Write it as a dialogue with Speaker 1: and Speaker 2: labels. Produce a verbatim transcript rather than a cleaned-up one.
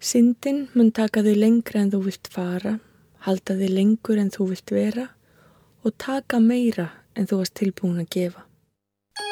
Speaker 1: Syndin mun taka þig lengra en þú vilt fara, halda þig lengur en þú vilt vera og taka meira en þú varst tilbúin að gefa.